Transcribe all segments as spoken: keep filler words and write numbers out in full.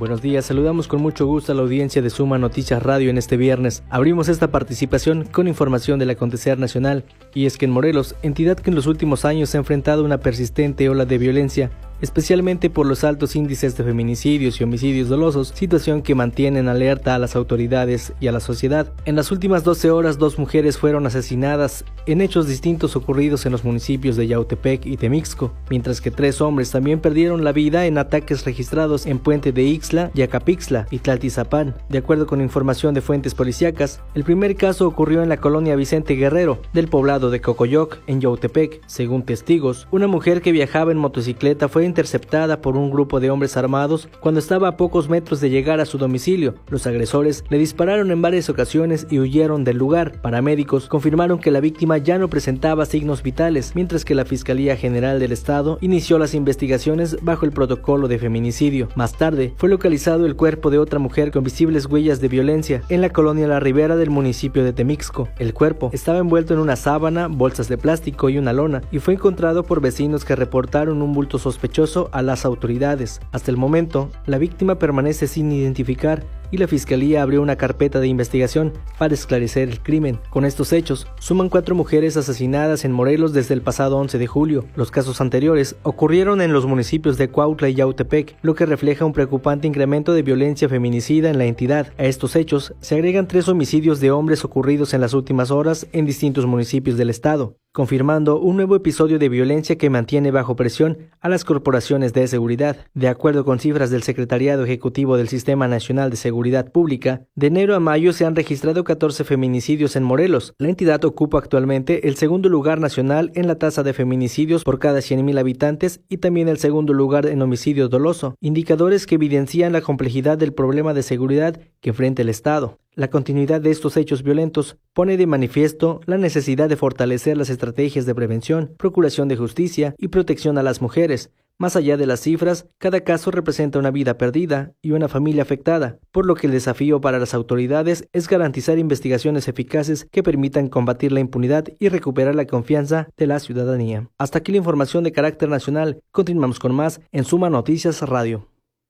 Buenos días, saludamos con mucho gusto a la audiencia de Suma Noticias Radio en este viernes. Abrimos esta participación con información del acontecer nacional, y es que en Morelos, entidad que en los últimos años se ha enfrentado a una persistente ola de violencia, especialmente por los altos índices de feminicidios y homicidios dolosos, situación que mantiene en alerta a las autoridades y a la sociedad. En las últimas doce horas, dos mujeres fueron asesinadas en hechos distintos ocurridos en los municipios de Yautepec y Temixco, mientras que tres hombres también perdieron la vida en ataques registrados en Puente de Ixtla, Yacapixtla y Tlaltizapán. De acuerdo con información de fuentes policíacas, el primer caso ocurrió en la colonia Vicente Guerrero, del poblado de Cocoyoc, en Yautepec. Según testigos, una mujer que viajaba en motocicleta fue interceptada por un grupo de hombres armados cuando estaba a pocos metros de llegar a su domicilio. Los agresores le dispararon en varias ocasiones y huyeron del lugar. Paramédicos confirmaron que la víctima ya no presentaba signos vitales, mientras que la Fiscalía General del Estado inició las investigaciones bajo el protocolo de feminicidio. Más tarde, fue localizado el cuerpo de otra mujer con visibles huellas de violencia en la colonia La Ribera del municipio de Temixco. El cuerpo estaba envuelto en una sábana, bolsas de plástico y una lona, y fue encontrado por vecinos que reportaron un bulto sospechoso a las autoridades. Hasta el momento, la víctima permanece sin identificar y la Fiscalía abrió una carpeta de investigación para esclarecer el crimen. Con estos hechos, suman cuatro mujeres asesinadas en Morelos desde el pasado once de julio. Los casos anteriores ocurrieron en los municipios de Cuautla y Yautepec, lo que refleja un preocupante incremento de violencia feminicida en la entidad. A estos hechos se agregan tres homicidios de hombres ocurridos en las últimas horas en distintos municipios del estado, confirmando un nuevo episodio de violencia que mantiene bajo presión a las corporaciones de seguridad. De acuerdo con cifras del Secretariado Ejecutivo del Sistema Nacional de Seguridad Pública, de enero a mayo se han registrado catorce feminicidios en Morelos. La entidad ocupa actualmente el segundo lugar nacional en la tasa de feminicidios por cada cien mil habitantes y también el segundo lugar en homicidio doloso, indicadores que evidencian la complejidad del problema de seguridad que enfrenta el Estado. La continuidad de estos hechos violentos pone de manifiesto la necesidad de fortalecer las estrategias de prevención, procuración de justicia y protección a las mujeres. Más allá de las cifras, cada caso representa una vida perdida y una familia afectada, por lo que el desafío para las autoridades es garantizar investigaciones eficaces que permitan combatir la impunidad y recuperar la confianza de la ciudadanía. Hasta aquí la información de carácter nacional. Continuamos con más en Suma Noticias Radio.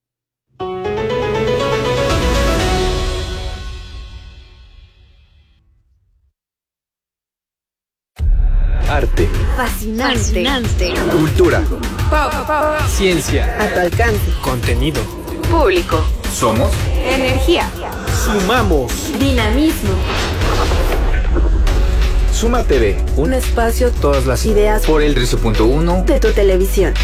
Arte. Fascinante. Fascinante. Cultura. Pop, pop. Ciencia. A tu alcance. Contenido. Público. Somos. Energía. Sumamos. Dinamismo. Suma T V. Un espacio. Todas las ideas. Por el trece punto uno. De tu televisión.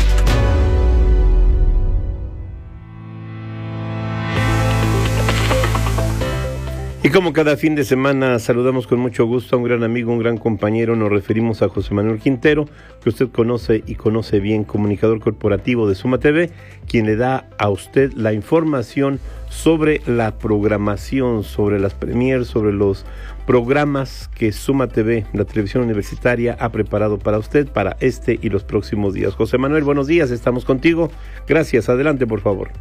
Y como cada fin de semana saludamos con mucho gusto a un gran amigo, un gran compañero, nos referimos a José Manuel Quintero, que usted conoce y conoce bien, comunicador corporativo de Suma T V, quien le da a usted la información sobre la programación, sobre las premiers, sobre los programas que Suma T V, la televisión universitaria, ha preparado para usted para este y los próximos días. José Manuel, buenos días, estamos contigo. Gracias, adelante por favor.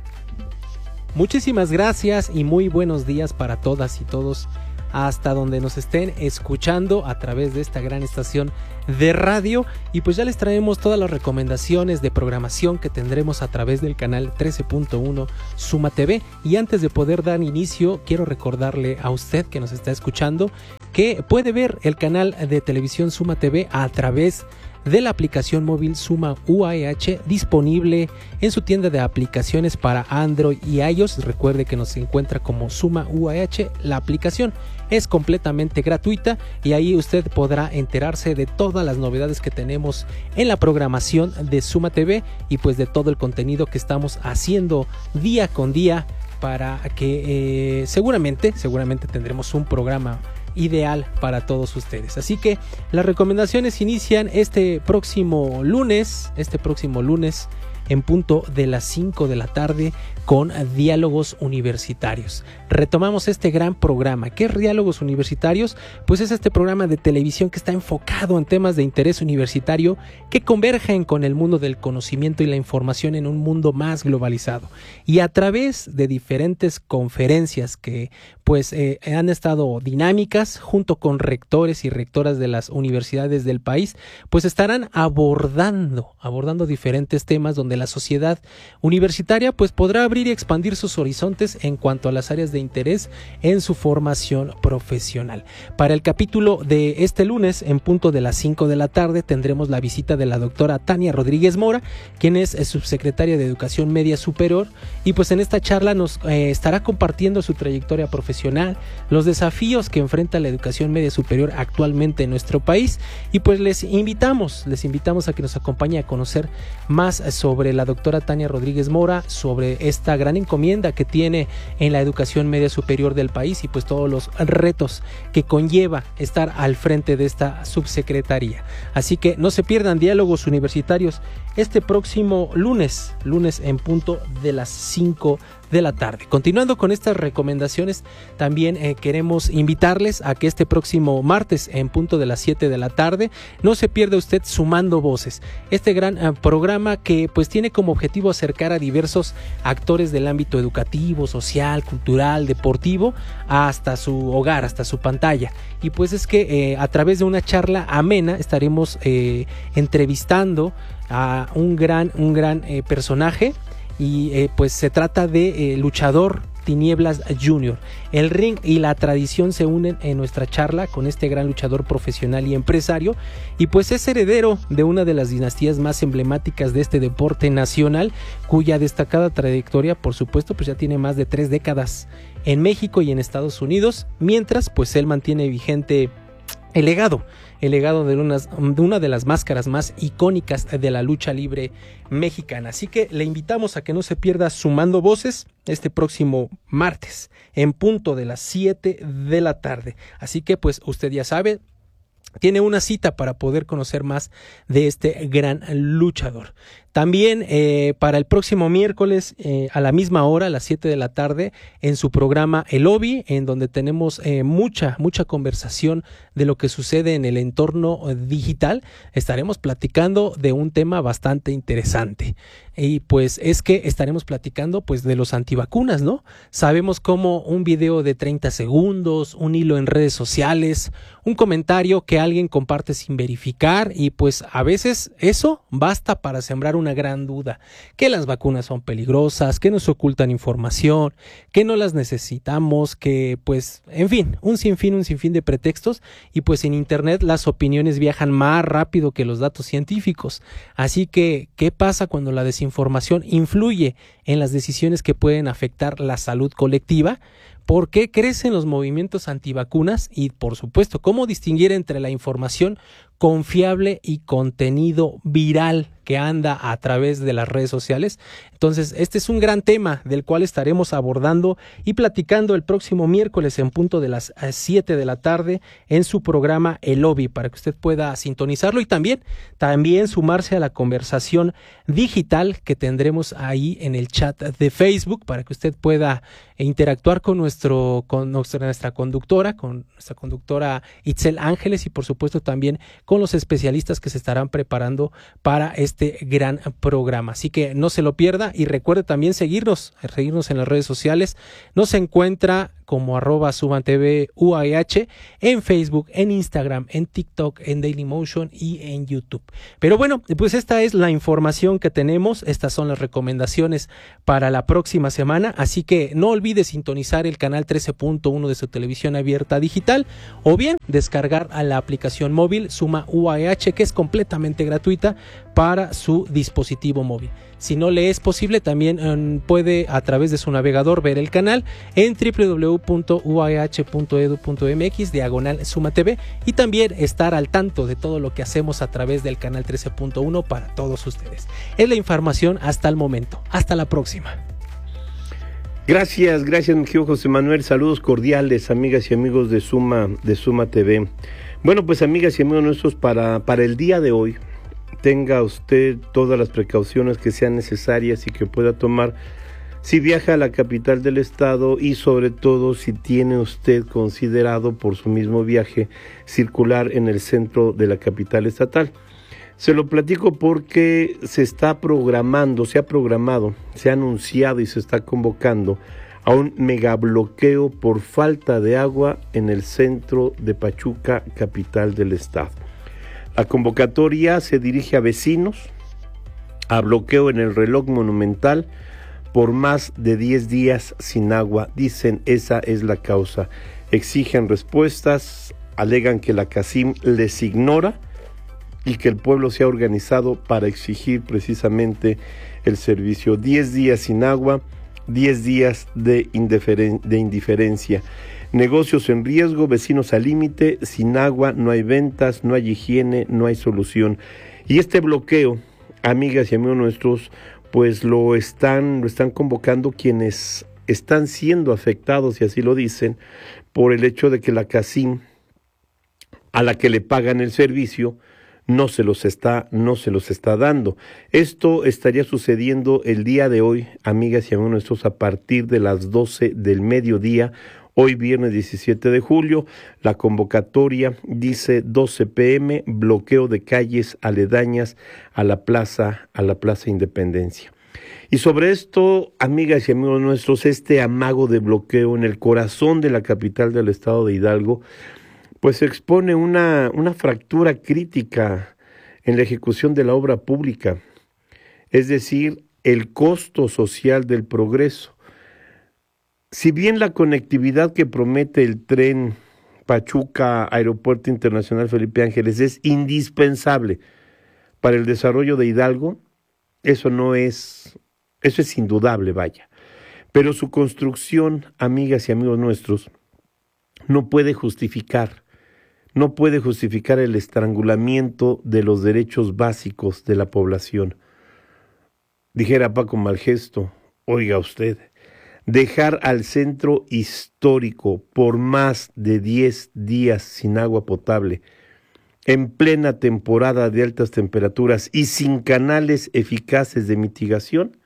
Muchísimas gracias y muy buenos días para todas y todos hasta donde nos estén escuchando a través de esta gran estación de radio, y pues ya les traemos todas las recomendaciones de programación que tendremos a través del canal trece punto uno Suma T V. Y antes de poder dar inicio, quiero recordarle a usted que nos está escuchando que puede ver el canal de televisión Suma T V a través de la aplicación móvil Suma U A E H, disponible en su tienda de aplicaciones para Android y iOS. Recuerde que nos encuentra como Suma U A E H. La aplicación es completamente gratuita y ahí usted podrá enterarse de todas las novedades que tenemos en la programación de Suma T V y pues de todo el contenido que estamos haciendo día con día para que eh, seguramente, seguramente tendremos un programa ideal para todos ustedes. Así que las recomendaciones inician este próximo lunes, este próximo lunes en punto de las cinco de la tarde con Diálogos Universitarios. Retomamos este gran programa. ¿Qué es Diálogos Universitarios? Pues es este programa de televisión que está enfocado en temas de interés universitario que convergen con el mundo del conocimiento y la información en un mundo más globalizado. Y a través de diferentes conferencias que pues eh, han estado dinámicas junto con rectores y rectoras de las universidades del país, pues estarán abordando, abordando diferentes temas donde la sociedad universitaria, pues podrá abrir y expandir sus horizontes en cuanto a las áreas de interés en su formación profesional. Para el capítulo de este lunes, en punto de las cinco de la tarde, tendremos la visita de la doctora Tania Rodríguez Mora, quien es subsecretaria de Educación Media Superior, y pues en esta charla nos eh, estará compartiendo su trayectoria profesional, los desafíos que enfrenta la educación media superior actualmente en nuestro país, y pues les invitamos, les invitamos a que nos acompañe a conocer más sobre la doctora Tania Rodríguez Mora, sobre esta gran encomienda que tiene en la educación media superior del país y pues todos los retos que conlleva estar al frente de esta subsecretaría. Así que no se pierdan Diálogos Universitarios este próximo lunes, lunes en punto de las cinco de la tarde. Continuando con estas recomendaciones, también eh, queremos invitarles a que este próximo martes en punto de las siete de la tarde no se pierda usted Sumando Voces, este gran eh, programa que pues tiene como objetivo acercar a diversos actores del ámbito educativo, social, cultural, deportivo hasta su hogar, hasta su pantalla. Y pues es que eh, a través de una charla amena estaremos eh, entrevistando a un gran, un gran eh, personaje. Y eh, pues se trata de eh, Luchador Tinieblas Junior. El ring y la tradición se unen en nuestra charla con este gran luchador profesional y empresario, y pues es heredero de una de las dinastías más emblemáticas de este deporte nacional, cuya destacada trayectoria, por supuesto, pues ya tiene más de tres décadas en México y en Estados Unidos, mientras pues él mantiene vigente el legado, el legado de, unas, de una de las máscaras más icónicas de la lucha libre mexicana. Así que le invitamos a que no se pierda Sumando Voces este próximo martes en punto de las siete de la tarde. Así que pues usted ya sabe, tiene una cita para poder conocer más de este gran luchador. También eh, para el próximo miércoles eh, a la misma hora, a las siete de la tarde, en su programa El Lobby, en donde tenemos eh, mucha, mucha conversación de lo que sucede en el entorno digital, estaremos platicando de un tema bastante interesante. Y pues es que estaremos platicando pues de los antivacunas, ¿no? Sabemos cómo un video de treinta segundos, un hilo en redes sociales, un comentario que alguien comparte sin verificar, y pues a veces eso basta para sembrar una gran duda, que las vacunas son peligrosas, que nos ocultan información, que no las necesitamos, que pues, en fin, un sinfín, un sinfín de pretextos, y pues en internet las opiniones viajan más rápido que los datos científicos. Así que, ¿qué pasa cuando la desinformación influye en las decisiones que pueden afectar la salud colectiva? ¿Por qué crecen los movimientos antivacunas? Y por supuesto, ¿cómo distinguir entre la información confiable y contenido viral que anda a través de las redes sociales? Entonces, este es un gran tema del cual estaremos abordando y platicando el próximo miércoles en punto de las siete de la tarde en su programa El Lobby, para que usted pueda sintonizarlo y también, también sumarse a la conversación digital que tendremos ahí en el chat de Facebook, para que usted pueda interactuar con nuestro con nuestra, nuestra conductora, con nuestra conductora Itzel Ángeles, y por supuesto también con los especialistas que se estarán preparando para este gran programa. Así que no se lo pierda, y recuerde también seguirnos, seguirnos en las redes sociales. Nos encuentra como arroba SubanTV U A H en Facebook, en Instagram, en TikTok, en Dailymotion y en YouTube. Pero bueno, pues esta es la información que tenemos, estas son las recomendaciones para la próxima semana, así que no olvide sintonizar el canal trece punto uno de su televisión abierta digital, o bien descargar a la aplicación móvil Suma U A H, que es completamente gratuita para su dispositivo móvil. Si no le es posible, también um, puede a través de su navegador ver el canal en doble u doble u doble u punto u a e hache punto edu punto eme equis diagonal Suma T V, y también estar al tanto de todo lo que hacemos a través del canal trece punto uno para todos ustedes. Es la información hasta el momento. Hasta la próxima. Gracias, gracias, mi querido José Manuel. Saludos cordiales, amigas y amigos de Suma, de Suma T V. Bueno, pues amigas y amigos nuestros, para, para el día de hoy, tenga usted todas las precauciones que sean necesarias y que pueda tomar si viaja a la capital del estado, y sobre todo si tiene usted considerado por su mismo viaje circular en el centro de la capital estatal. Se lo platico porque se está programando, se ha programado, se ha anunciado y se está convocando a un megabloqueo por falta de agua en el centro de Pachuca, capital del estado. La convocatoria se dirige a vecinos, a bloqueo en el reloj monumental por más de diez días sin agua. Dicen esa es la causa. Exigen respuestas, alegan que la CACIM les ignora y que el pueblo se ha organizado para exigir precisamente el servicio. diez días sin agua, diez días de, indiferen- de indiferencia. Negocios en riesgo, vecinos al límite, sin agua no hay ventas, no hay higiene, no hay solución. Y este bloqueo, amigas y amigos nuestros, pues lo están, lo están convocando quienes están siendo afectados, y así lo dicen, por el hecho de que la CACIM, a la que le pagan el servicio, no se los está, no se los está dando. Esto estaría sucediendo el día de hoy, amigas y amigos nuestros, a partir de las doce del mediodía. Hoy viernes diecisiete de julio, la convocatoria dice doce pe eme, bloqueo de calles aledañas a la plaza, a la Plaza Independencia. Y sobre esto, amigas y amigos nuestros, este amago de bloqueo en el corazón de la capital del estado de Hidalgo, pues expone una, una fractura crítica en la ejecución de la obra pública, es decir, el costo social del progreso. Si bien la conectividad que promete el tren Pachuca Aeropuerto Internacional Felipe Ángeles es indispensable para el desarrollo de Hidalgo, eso no es, eso es indudable, vaya. Pero su construcción, amigas y amigos nuestros, no puede justificar, no puede justificar el estrangulamiento de los derechos básicos de la población. Dijera Paco Malgesto, oiga usted, dejar al centro histórico por más de diez días sin agua potable, en plena temporada de altas temperaturas y sin canales eficaces de mitigación,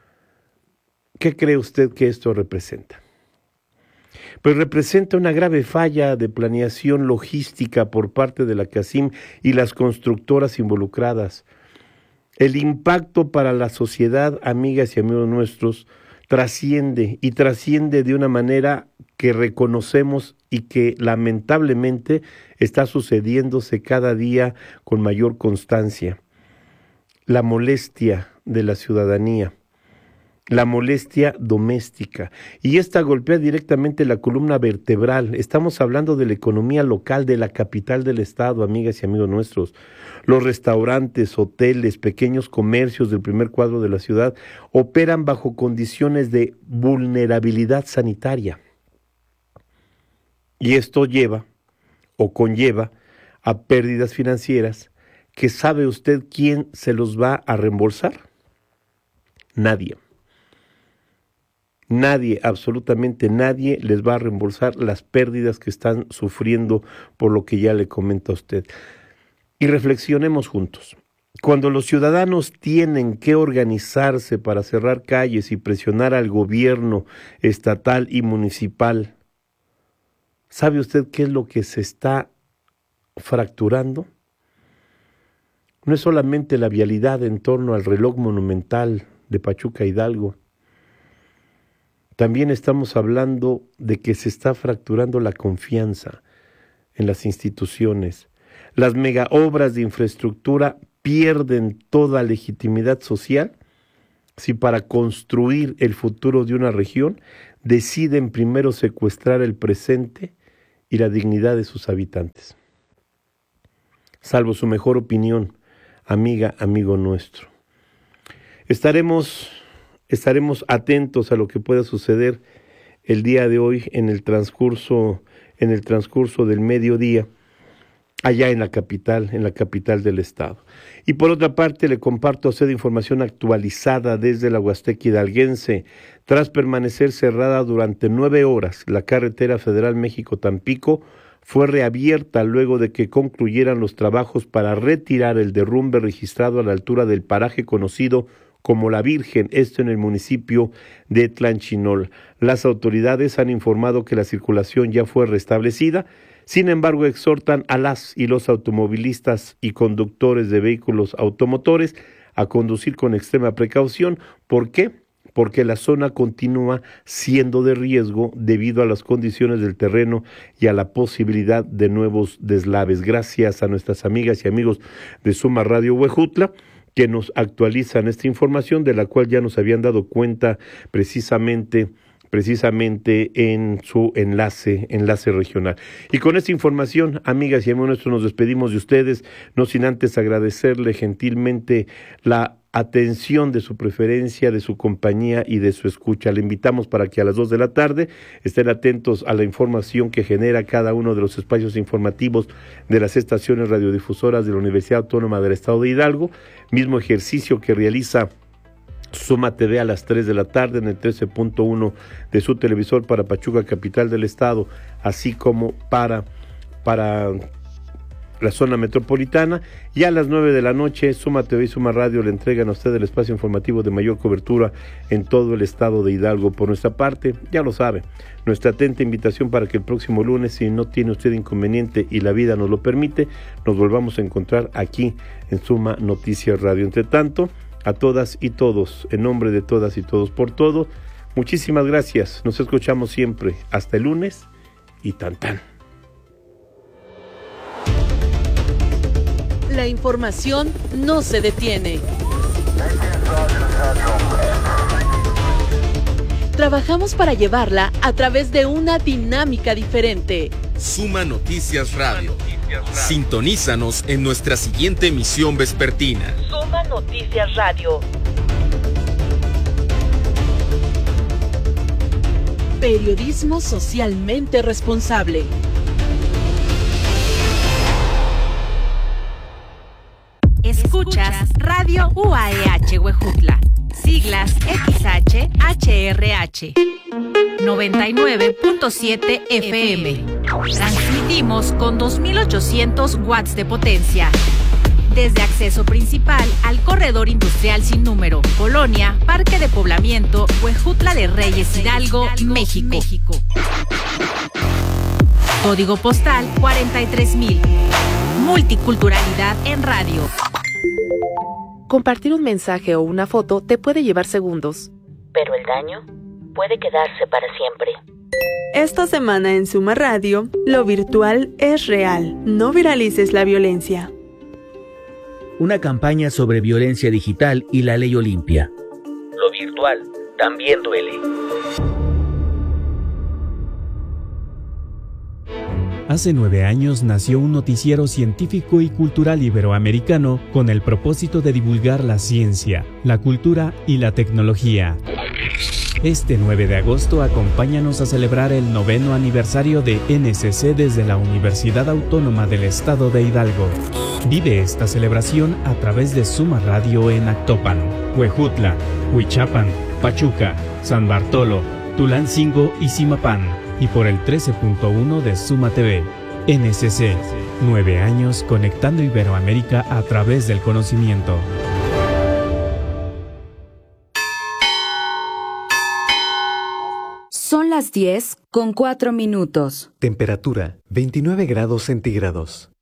¿qué cree usted que esto representa? Pues representa una grave falla de planeación logística por parte de la CACIM y las constructoras involucradas. El impacto para la sociedad, amigas y amigos nuestros, trasciende y trasciende de una manera que reconocemos y que lamentablemente está sucediéndose cada día con mayor constancia. La molestia de la ciudadanía, la molestia doméstica, y esta golpea directamente la columna vertebral. Estamos hablando de la economía local de la capital del estado, amigas y amigos nuestros. Los restaurantes, hoteles, pequeños comercios del primer cuadro de la ciudad operan bajo condiciones de vulnerabilidad sanitaria. Y esto lleva o conlleva a pérdidas financieras que ¿sabe usted quién se los va a reembolsar? Nadie. Nadie, absolutamente nadie les va a reembolsar las pérdidas que están sufriendo por lo que ya le comento a usted. Y reflexionemos juntos. Cuando los ciudadanos tienen que organizarse para cerrar calles y presionar al gobierno estatal y municipal, ¿sabe usted qué es lo que se está fracturando? No es solamente la vialidad en torno al reloj monumental de Pachuca Hidalgo. También estamos hablando de que se está fracturando la confianza en las instituciones. Las mega obras de infraestructura pierden toda legitimidad social si para construir el futuro de una región deciden primero secuestrar el presente y la dignidad de sus habitantes. Salvo su mejor opinión, amiga, amigo nuestro. Estaremos, estaremos atentos a lo que pueda suceder el día de hoy en el transcurso, en el transcurso del mediodía, allá en la capital, en la capital del estado. Y por otra parte, le comparto a usted información actualizada desde la Huasteca hidalguense. Tras permanecer cerrada durante nueve horas, la carretera federal México-Tampico fue reabierta luego de que concluyeran los trabajos para retirar el derrumbe registrado a la altura del paraje conocido como La Virgen, esto en el municipio de Tlanchinol. Las autoridades han informado que la circulación ya fue restablecida. Sin embargo, exhortan a las y los automovilistas y conductores de vehículos automotores a conducir con extrema precaución. ¿Por qué? Porque la zona continúa siendo de riesgo debido a las condiciones del terreno y a la posibilidad de nuevos deslaves. Gracias a nuestras amigas y amigos de Suma Radio Huejutla, que nos actualizan esta información, de la cual ya nos habían dado cuenta precisamente precisamente en su enlace, enlace regional. Y con esta información, amigas y amigos nuestros, nos despedimos de ustedes, no sin antes agradecerle gentilmente la atención de su preferencia, de su compañía y de su escucha. Le invitamos para que a las dos de la tarde estén atentos a la información que genera cada uno de los espacios informativos de las estaciones radiodifusoras de la Universidad Autónoma del Estado de Hidalgo, mismo ejercicio que realiza Suma T V a las tres de la tarde en el trece punto uno de su televisor para Pachuca, capital del estado, así como para, para la zona metropolitana, y a las nueve de la noche Suma T V y Suma Radio le entregan a usted el espacio informativo de mayor cobertura en todo el estado de Hidalgo. Por nuestra parte, ya lo sabe, nuestra atenta invitación para que el próximo lunes, si no tiene usted inconveniente y la vida nos lo permite, nos volvamos a encontrar aquí en Suma Noticias Radio. Entre tanto, a todas y todos, en nombre de todas y todos por todo, muchísimas gracias. Nos escuchamos siempre. Hasta el lunes y tan tan. La información no se detiene. Trabajamos para llevarla a través de una dinámica diferente. Suma Noticias Radio. Sintonízanos en nuestra siguiente emisión vespertina. Suma Noticias Radio. Periodismo socialmente responsable. Escuchas Radio U A E H Huejutla. Siglas X H H R H. noventa y nueve punto siete F M. Transmitimos con dos mil ochocientos watts de potencia. Desde acceso principal al corredor industrial sin número, Colonia, Parque de Poblamiento, Huejutla de Reyes, Hidalgo, México. Código postal cuarenta y tres mil. Multiculturalidad en radio. Compartir un mensaje o una foto te puede llevar segundos, pero el daño puede quedarse para siempre. Esta semana en Suma Radio, lo virtual es real. No viralices la violencia. Una campaña sobre violencia digital y la ley Olimpia. Lo virtual también duele. Hace nueve años nació un noticiero científico y cultural iberoamericano con el propósito de divulgar la ciencia, la cultura y la tecnología. Este nueve de agosto acompáñanos a celebrar el noveno aniversario de N C C desde la Universidad Autónoma del Estado de Hidalgo. Vive esta celebración a través de Suma Radio en Actopan, Huejutla, Huichapan, Pachuca, San Bartolo, Tulancingo y Zimapán, y por el trece punto uno de Suma T V. N C C, nueve años conectando Iberoamérica a través del conocimiento. Son las diez con cuatro minutos. Temperatura veintinueve grados centígrados.